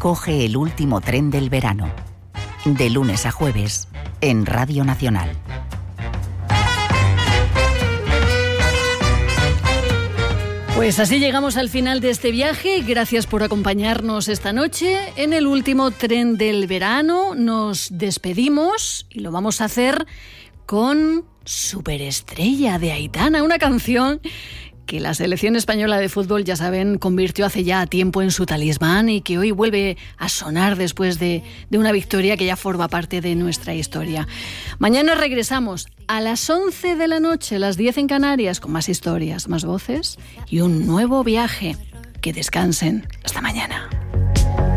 Coge el último tren del verano. De lunes a jueves, en Radio Nacional. Pues así llegamos al final de este viaje. Gracias por acompañarnos esta noche. En el último tren del verano nos despedimos y lo vamos a hacer con Superestrella de Aitana, una canción que la selección española de fútbol, ya saben, convirtió hace ya tiempo en su talismán y que hoy vuelve a sonar después de una victoria que ya forma parte de nuestra historia. Mañana regresamos a las 11 de la noche, las 10 en Canarias, con más historias, más voces y un nuevo viaje. Que descansen. Hasta mañana.